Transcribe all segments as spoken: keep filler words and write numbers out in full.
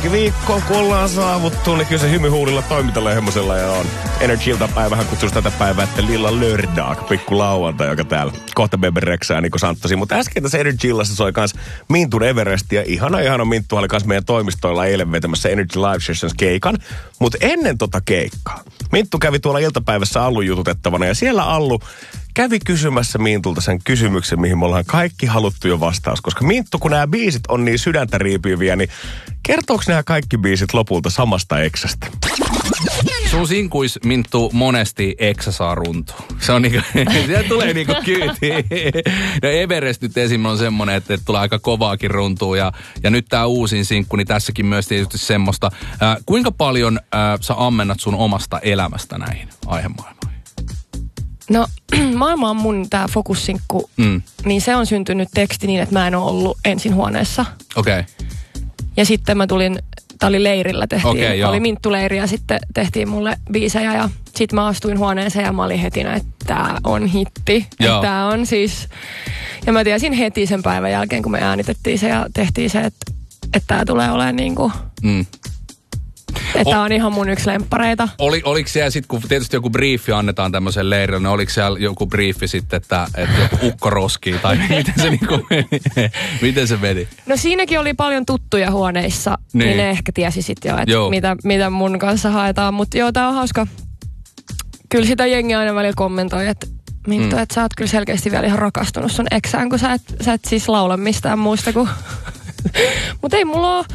Viikkoon kun ollaan saavuttu, niin kyllä se hymy huulilla toimintalehmosella ja on Energyltä päivähän kutsuisi tätä päivää, että Lilla Lördag, pikku lauantai, joka täällä kohta Bebe Rexää Niko Santosi. Mutta äsken tässä Energyllassa soi kans Mintun Everest ja ihana ihana Minttu oli kans meidän toimistoilla eilen vetämässä Energy Live Sessions keikan. Mutta ennen tota keikkaa Minttu kävi tuolla iltapäivässä Allun jututettavana ja siellä Allu kävi kysymässä Mintulta sen kysymyksen, mihin me ollaan kaikki haluttu jo vastaus. Koska Minttu, kun nämä biisit on niin sydäntä riipiviä, niin kertooko nämä kaikki biisit lopulta samasta eksästä? Sun sinkuis, Minttu, monesti eksä saa runtua. Se on niinku, siellä tulee niinku kyytiin. No Everest nyt esim. On semmonen, että, että tulee aika kovaakin runtua. Ja, ja nyt tää uusin sinkku, niin tässäkin myös tietysti semmoista. Äh, kuinka paljon äh, sä ammennat sun omasta elämästä näihin aihemaailmoihin? No, maailma on mun tää fokussinkku, mm. niin se on syntynyt teksti niin, että mä en ole ollut ensin huoneessa. Okei. Okay. Ja sitten mä tulin, tää oli leirillä tehtiin, okay, oli Minttu-leiri ja sitten tehtiin mulle biisejä ja sitten mä astuin huoneeseen ja mä olin heti näin, että tää on hitti. Että tää on siis, ja mä tiesin heti sen päivän jälkeen, kun me äänitettiin se ja tehtiin se, että, että tää tulee olemaan niinku... Mm. Että o- on ihan mun yksi lemppareita. Oli, oliko siellä sitten, kun tietysti joku briefi annetaan tämmöisen leirille, niin oliko siellä joku briefi sitten, että, että joku ukko roskii, tai miten se niinku meni? Miten se meni? No siinäkin oli paljon tuttuja huoneissa, niin, niin ne ehkä tiesi sitten jo, että mitä, mitä mun kanssa haetaan. Mutta joo, tää on hauska. Kyllä sitä jengi aina välillä kommentoi, että Minttu, mm. että sä oot kyllä selkeästi vielä ihan rakastunut sun eksään, kun sä et, sä et siis laula mistään muusta kuin... Mutta ei mulla ole...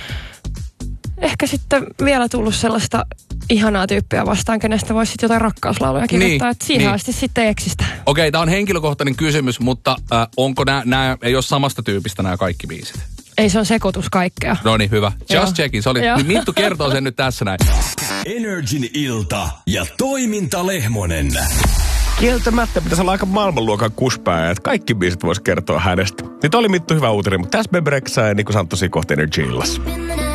Ehkä sitten vielä tullut sellaista ihanaa tyyppiä vastaan, kenestä voisi sitten jotain rakkauslauluja kirjoittaa. Niin, että siihen niin. asti sitten eksistä. Okei, tämä on henkilökohtainen kysymys, mutta äh, onko nämä, ei ole samasta tyypistä nämä kaikki biisit? Ei, se on sekoitus kaikkea. No niin, hyvä. Just Joo. checking. Se oli, Minttu kertoo sen nyt tässä näin. Energin ilta ja toiminta Lehmonen. Kieltämättä pitäisi olla aika maailmanluokan kuspää, että kaikki biisit voisi kertoa hänestä. Nyt oli Minttu hyvä uutinen, mutta tässä Bebe Rexää ja Niko Santosi kohta Energy illassa.